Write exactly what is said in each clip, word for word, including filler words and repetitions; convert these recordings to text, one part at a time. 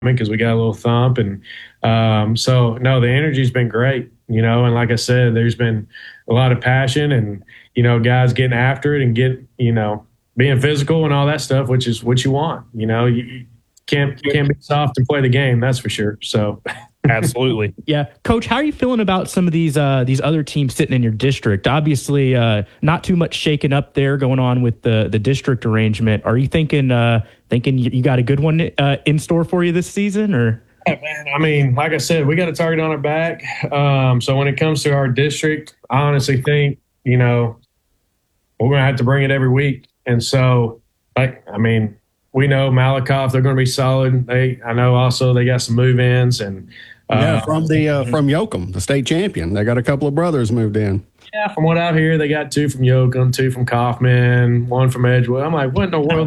because we got a little thump. And um, so, no, the energy's been great, you know, and like I said, there's been a lot of passion and, you know, guys getting after it and get, you know, being physical and all that stuff, which is what you want. You know, you can't, can't be soft and play the game, that's for sure. So absolutely. Yeah. Coach, how are you feeling about some of these uh, these other teams sitting in your district? Obviously, uh, not too much shaking up there going on with the, the district arrangement. Are you thinking uh, thinking you got a good one uh, in store for you this season? Or yeah, man, I mean, like I said, we got a target on our back. Um, so when it comes to our district, I honestly think, you know, we're going to have to bring it every week. And so, like, I mean, we know Malakoff, they're going to be solid. They, I know also they got some move-ins and uh, yeah, from the uh, from Yoakum, the state champion. They got a couple of brothers moved in. Yeah, from what I hear, they got two from Yoakum, two from Kaufman, one from Edgewood. I'm like, what in the world?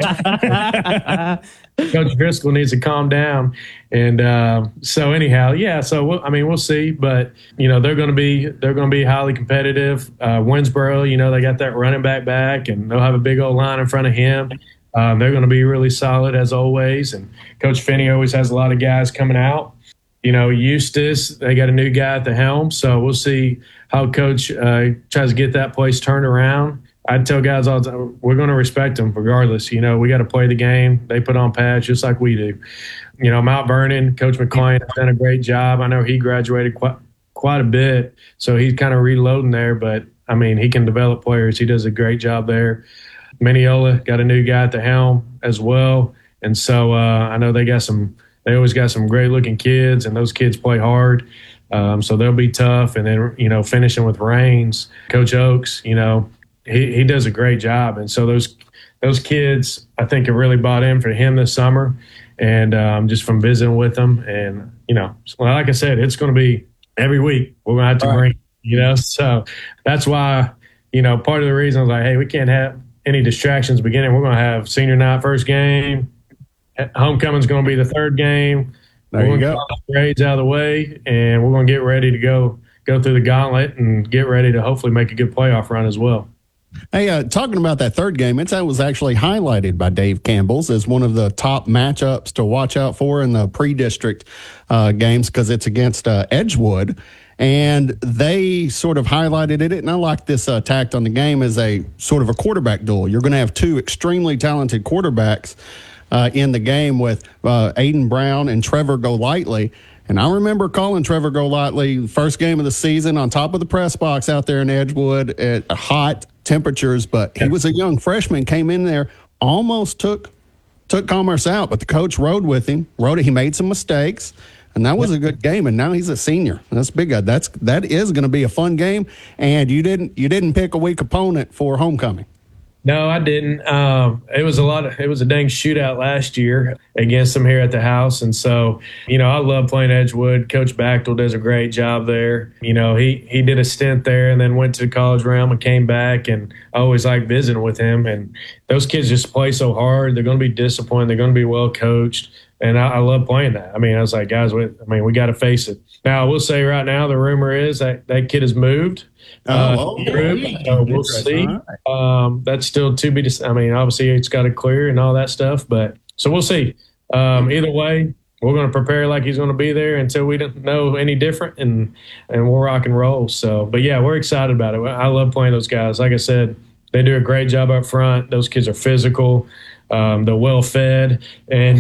Coach Driscoll needs to calm down. And uh, so anyhow, yeah. So we'll, I mean, we'll see, but you know, they're going to be they're going to be highly competitive. Uh, Winsboro, you know, they got that running back back, and they'll have a big old line in front of him. Um, they're going to be really solid as always. And Coach Finney always has a lot of guys coming out. You know, Eustis, they got a new guy at the helm. So we'll see how Coach uh, tries to get that place turned around. I tell guys all the time, we're going to respect them regardless. You know, we got to play the game. They put on pads just like we do. You know, Mount Vernon, Coach McClain has done a great job. I know he graduated quite, quite a bit, so he's kind of reloading there. But, I mean, he can develop players. He does a great job there. Mineola got a new guy at the helm as well. And so uh, I know they got some – they always got some great-looking kids, and those kids play hard. Um, so they'll be tough. And then, you know, finishing with Raines, Coach Oakes, you know, he, he does a great job. And so those those kids, I think, have really bought in for him this summer. And um, just from visiting with them. And, you know, like I said, it's going to be every week we're going to have to All bring, right. you know. So that's why, you know, part of the reason I was like, hey, we can't have any distractions beginning. We're going to have senior night first game. Homecoming's going to be the third game. There we're you going go. to get the grades out of the way, and we're going to get ready to go go through the gauntlet and get ready to hopefully make a good playoff run as well. Hey, uh, talking about that third game, it's, that was actually highlighted by Dave Campbell's as one of the top matchups to watch out for in the pre-district uh, games because it's against uh, Edgewood. And they sort of highlighted it, and I like this uh, tact on the game as a sort of a quarterback duel. You're going to have two extremely talented quarterbacks uh, in the game with uh, Aiden Brown and Trevor Golightly. And I remember calling Trevor Golightly first game of the season on top of the press box out there in Edgewood at hot temperatures, but he was a young freshman, came in there, almost took took Commerce out, but the coach rode with him, rode it. He made some mistakes. And that was a good game, and now he's a senior. That's big. That's that is going to be a fun game. And you didn't you didn't pick a weak opponent for homecoming. No, I didn't. Um, it was a lot of it was a dang shootout last year against them here at the house, and so you know I love playing Edgewood. Coach Bachtel does a great job there. You know he he did a stint there and then went to the college realm and came back, and I always like visiting with him. And those kids just play so hard. They're going to be disciplined. They're going to be well coached. And I, I love playing that. I mean, I was like, guys, we, I mean, we got to face it. Now, I will say right now, the rumor is that that kid has moved. Oh, uh, okay. So we'll see. Um, that's still to be decided. I mean, obviously, it's got to clear and all that stuff. But so we'll see. Um, either way, we're going to prepare like he's going to be there until we don't know any different, and and we'll rock and roll. So, but yeah, we're excited about it. I love playing those guys. Like I said, they do a great job up front. Those kids are physical. Um, they're well fed, and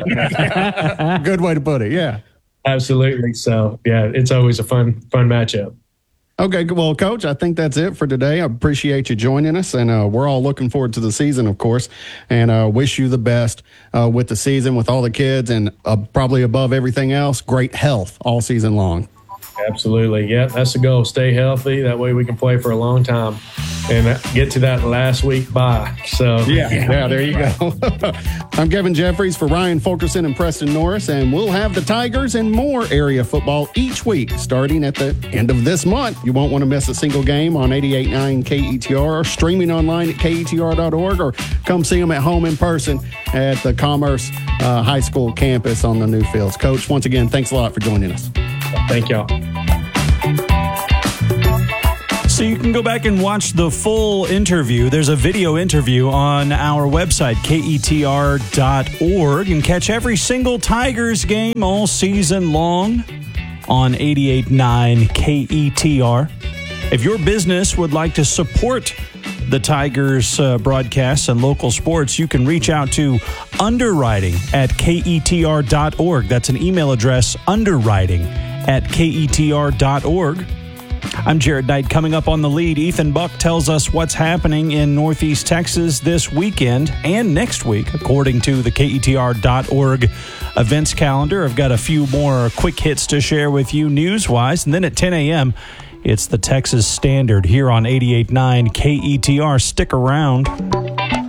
uh, good way to put it. Yeah, absolutely. So yeah, it's always a fun, fun matchup. Okay, well, Coach, I think that's it for today. I appreciate you joining us, and uh, we're all looking forward to the season, of course, and uh, wish you the best uh, with the season, with all the kids, and uh, probably above everything else, great health all season long. Absolutely. Yeah, that's the goal. Stay healthy. That way we can play for a long time and get to that last week bye. So yeah, yeah, there you go. I'm Kevin Jeffries for Ryan Fulkerson and Preston Norris, and we'll have the Tigers and more area football each week starting at the end of this month. You won't want to miss a single game on eighty-eight point nine K E T R or streaming online at K E T R dot org, or come see them at home in person at the Commerce uh, High School campus on the new fields. Coach, once again, thanks a lot for joining us. Thank y'all. See you can go back and watch the full interview. There's a video interview on our website, K E T R dot org. You can catch every single Tigers game all season long on eighty-eight point nine K E T R. If your business would like to support the Tigers uh, broadcasts and local sports, you can reach out to underwriting at K E T R dot org. That's an email address, underwriting at K E T R dot org. I'm Jared Knight. Coming up on The Lead, Ethan Buck tells us what's happening in Northeast Texas this weekend and next week, according to the K E T R dot org events calendar. I've got a few more quick hits to share with you news-wise. And then at ten a.m., it's the Texas Standard here on eighty-eight point nine K E T R. Stick around.